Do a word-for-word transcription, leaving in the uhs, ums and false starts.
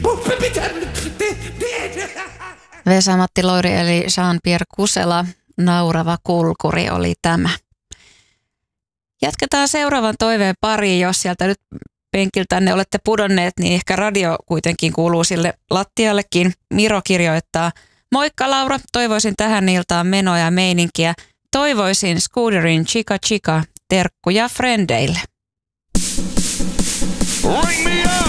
mitä nyt tehdä? Vesa-Matti Loiri eli Jean-Pierre Kusela, naurava kulkuri oli tämä. Jatketaan seuraavan toiveen pariin, jos sieltä nyt penkiltänne olette pudonneet, niin ehkä radio kuitenkin kuuluu sille lattiallekin. Miro kirjoittaa, moikka Laura, toivoisin tähän iltaan menoa ja meininkiä. Toivoisin Scooterin Chica Chica, terkkuja frendeille. Ring me up!